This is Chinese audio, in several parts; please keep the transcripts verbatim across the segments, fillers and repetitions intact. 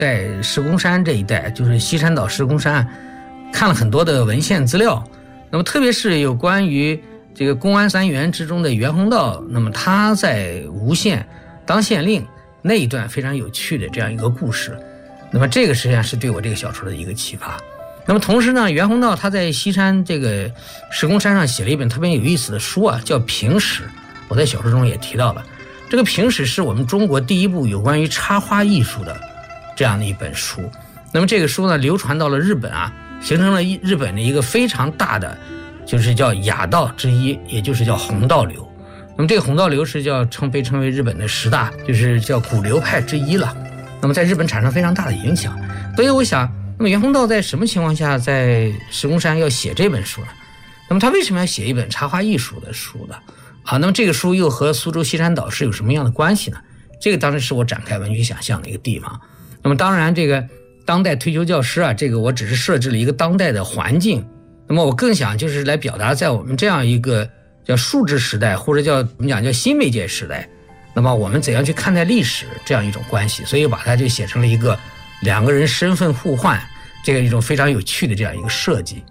在石公山这一带，就是西山岛石公山，看了很多的文献资料。那么特别是有关于这个公安三员之中的袁宏道，那么他在吴县当县令那一段非常有趣的这样一个故事。那么这个实际上是对我这个小说的一个启发。那么同时呢，袁宏道他在西山这个石公山上写了一本特别有意思的书啊，叫《评史》，我在小说中也提到了。这个《评史》是我们中国第一部有关于插花艺术的这样的一本书。那么这个书呢，流传到了日本啊，形成了日本的一个非常大的，就是叫雅道之一，也就是叫弘道流。那么这个弘道流是叫称被称为日本的十大，就是叫古流派之一了。那么在日本产生非常大的影响。所以我想，那么袁宏道在什么情况下在石公山要写这本书呢？那么他为什么要写一本插花艺术的书呢？啊，那么这个书又和苏州西山岛是有什么样的关系呢？这个当然是我展开文学想象的一个地方。那么当然这个当代退休教师啊，这个我只是设置了一个当代的环境。那么我更想就是来表达在我们这样一个叫数字时代，或者叫怎么讲叫新媒介时代，那么我们怎样去看待历史这样一种关系。所以把它就写成了一个两个人身份互换，这个一种非常有趣的这样一个设计。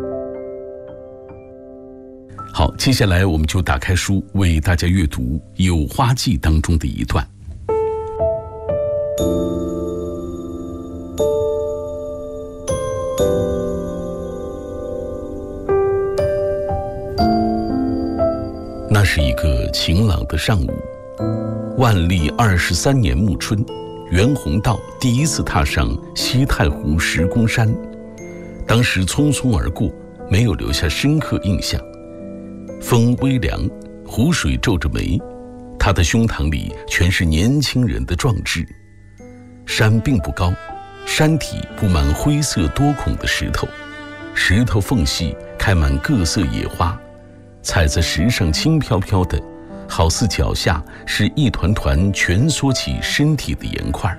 好，接下来我们就打开书为大家阅读《有花记》当中的一段。那是一个晴朗的上午，万历二十三年暮春，袁宏道第一次踏上西太湖石公山，当时匆匆而过，没有留下深刻印象。风微凉，湖水皱着眉，他的胸膛里全是年轻人的壮志。山并不高，山体布满灰色多孔的石头，石头缝隙开满各色野花，踩在石上轻飘飘的，好似脚下是一团团蜷缩起身体的岩块。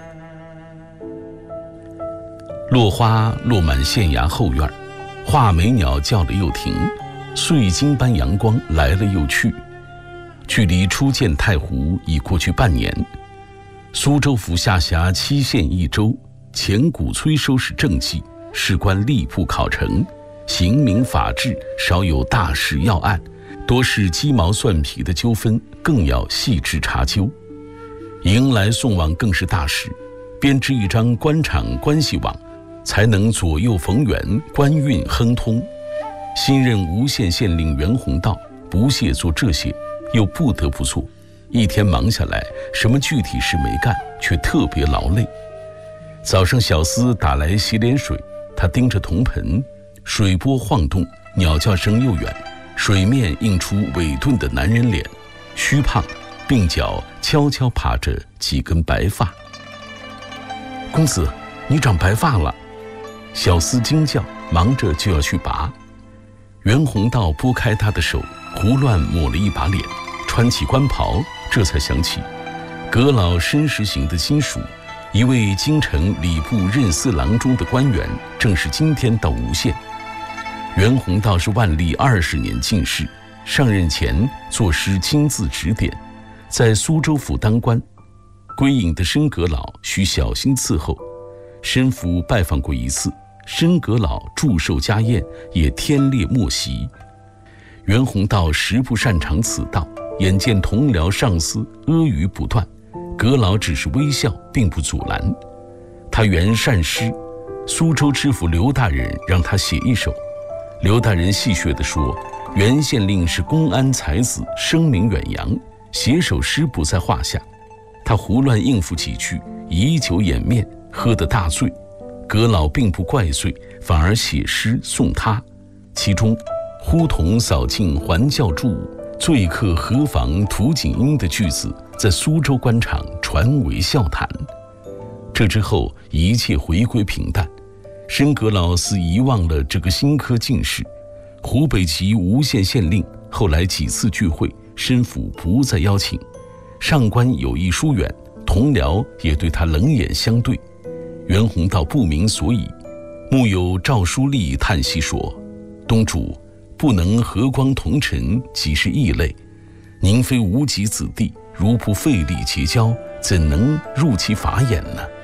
落花落满县衙后院，画眉鸟叫了又停，碎金般阳光来了又去。距离初见太湖已过去半年，苏州府下辖七县一州，前古催收拾政绩，事官吏部考成，刑民法治少有大事要案，多是鸡毛蒜皮的纠纷，更要细致查究。迎来送往更是大事，编织一张官场关系网，才能左右逢源，官运亨通。新任吴县县令袁宏道不屑做这些，又不得不做，一天忙下来，什么具体事没干，却特别劳累。早上小厮打来洗脸水，他盯着铜盆，水波晃动，鸟叫声又远，水面映出萎顿的男人脸，虚胖，鬓角悄悄爬着几根白发。公子，你长白发了！小厮惊叫，忙着就要去拔。袁宏道拨开他的手，胡乱抹了一把脸，穿起官袍，这才想起阁老申时行的亲属，一位京城礼部任司郎中的官员，正是今天到吴县。袁宏道是万历二十年进士，上任前作诗亲自指点，在苏州府当官，归隐的申阁老需小心伺候。申府拜访过一次，申阁老祝寿家宴也天烈莫席。袁宏道实不擅长此道，眼见同僚上司阿谀不断，阁老只是微笑，并不阻拦。他原善诗，苏州知府刘大人让他写一首。刘大人戏谑地说，袁县令是公安才子，声名远扬，写首诗不在话下。他胡乱应付几句，以酒掩面，喝得大醉。阁老并不怪罪，反而写诗送他，其中呼童扫尽还教注，醉客何妨涂锦英的句子在苏州官场传为笑谈。这之后一切回归平淡，申阁老似遗忘了这个新科进士。湖北籍吴县县令后来几次聚会，申府不再邀请，上官有意疏远，同僚也对他冷眼相对。袁宏道不明所以，幕有赵书立叹息说，东主不能和光同尘，即是异类。您非无极子弟，如不费力结交，怎能入其法眼呢？